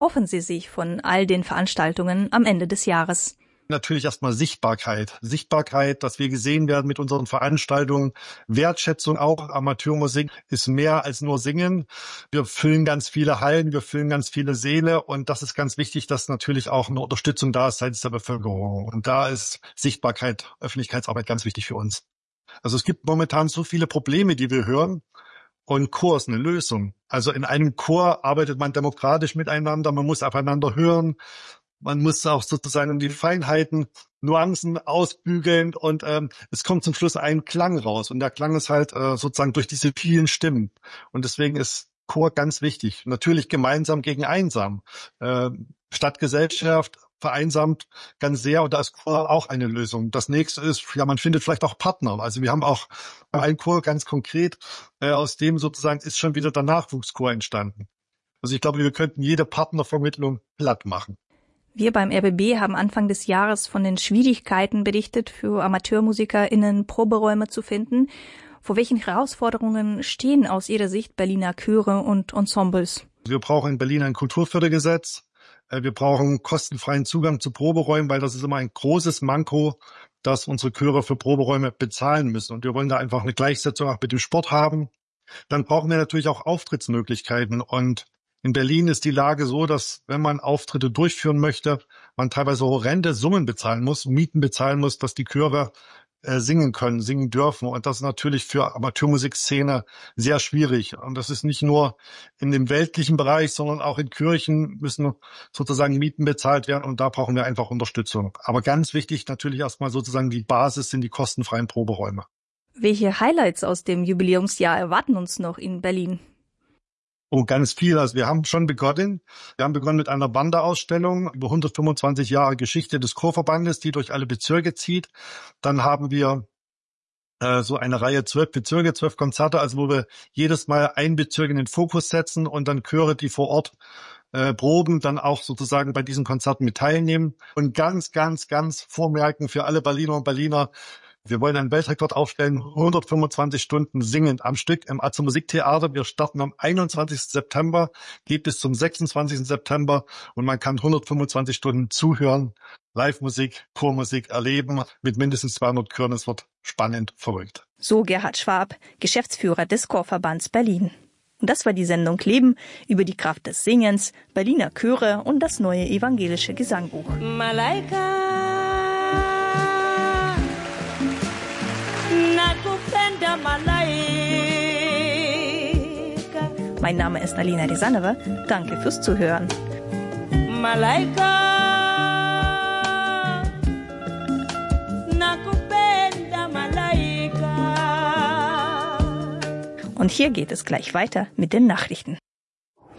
erhoffen Sie sich von all den Veranstaltungen am Ende des Jahres? Natürlich erstmal Sichtbarkeit. Sichtbarkeit, dass wir gesehen werden mit unseren Veranstaltungen. Wertschätzung auch. Amateurmusik ist mehr als nur Singen. Wir füllen ganz viele Hallen, wir füllen ganz viele Säle und das ist ganz wichtig, dass natürlich auch eine Unterstützung da ist seitens der Bevölkerung. Und da ist Sichtbarkeit, Öffentlichkeitsarbeit ganz wichtig für uns. Also es gibt momentan so viele Probleme, die wir hören. Und Chor ist eine Lösung. Also in einem Chor arbeitet man demokratisch miteinander, man muss aufeinander hören. Man muss auch sozusagen die Feinheiten, Nuancen ausbügeln und es kommt zum Schluss ein Klang raus. Und der Klang ist halt sozusagen durch diese vielen Stimmen. Und deswegen ist Chor ganz wichtig. Natürlich gemeinsam gegen einsam. Stadtgesellschaft vereinsamt ganz sehr und da ist Chor auch eine Lösung. Das nächste ist, ja, man findet vielleicht auch Partner. Also wir haben auch einen Chor ganz konkret, aus dem sozusagen ist schon wieder der Nachwuchschor entstanden. Also ich glaube, wir könnten jede Partnervermittlung platt machen. Wir beim RBB haben Anfang des Jahres von den Schwierigkeiten berichtet, für AmateurmusikerInnen Proberäume zu finden. Vor welchen Herausforderungen stehen aus Ihrer Sicht Berliner Chöre und Ensembles? Wir brauchen in Berlin ein Kulturfördergesetz. Wir brauchen kostenfreien Zugang zu Proberäumen, weil das ist immer ein großes Manko, dass unsere Chöre für Proberäume bezahlen müssen. Und wir wollen da einfach eine Gleichsetzung auch mit dem Sport haben. Dann brauchen wir natürlich auch Auftrittsmöglichkeiten und in Berlin ist die Lage so, dass wenn man Auftritte durchführen möchte, man teilweise horrende Summen bezahlen muss, Mieten bezahlen muss, dass die Chöre singen können, singen dürfen. Und das ist natürlich für Amateurmusikszene sehr schwierig. Und das ist nicht nur in dem weltlichen Bereich, sondern auch in Kirchen müssen sozusagen Mieten bezahlt werden. Und da brauchen wir einfach Unterstützung. Aber ganz wichtig natürlich erstmal sozusagen die Basis sind die kostenfreien Proberäume. Welche Highlights aus dem Jubiläumsjahr erwarten uns noch in Berlin? Oh, ganz viel. Also wir haben schon begonnen. Wir haben begonnen mit einer Wanderausstellung über 125 Jahre Geschichte des Chorverbandes, die durch alle Bezirke zieht. Dann haben wir so eine Reihe 12 Bezirke, 12 Konzerte, also wo wir jedes Mal einen Bezirk in den Fokus setzen und dann Chöre, die vor Ort proben, dann auch sozusagen bei diesen Konzerten mit teilnehmen. Und ganz, ganz, ganz vormerken für alle Berliner und Berliner, wir wollen einen Weltrekord aufstellen, 125 Stunden singend am Stück im Atze Musiktheater. Wir starten am 21. September, geht bis zum 26. September und man kann 125 Stunden zuhören, Live-Musik, Chormusik erleben mit mindestens 200 Chören. Es wird spannend, verrückt. So Gerhard Schwab, Geschäftsführer des Chorverbands Berlin. Und das war die Sendung Leben über die Kraft des Singens, Berliner Chöre und das neue evangelische Gesangbuch. Malaika. Mein Name ist Alina Risanova. Danke fürs Zuhören. Malaika, nakupenda malaika. Und hier geht es gleich weiter mit den Nachrichten.